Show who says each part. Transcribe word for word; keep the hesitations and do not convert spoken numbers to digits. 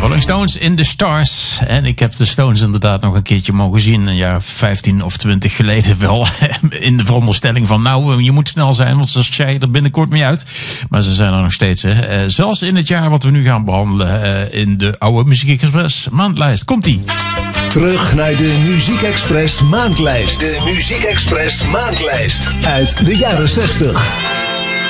Speaker 1: Rolling Stones in the Stars. En ik heb de Stones inderdaad nog een keertje mogen zien. Een jaar vijftien of twintig geleden wel. In de veronderstelling van nou, je moet snel zijn. Want ze scheiden er binnenkort mee uit. Maar ze zijn er nog steeds. Hè. Uh, zelfs in het jaar wat we nu gaan behandelen. Uh, in de oude Muziek Express maandlijst. Komt-ie.
Speaker 2: Terug naar de Muziek Express maandlijst. De Muziek Express maandlijst. Uit de jaren zestig.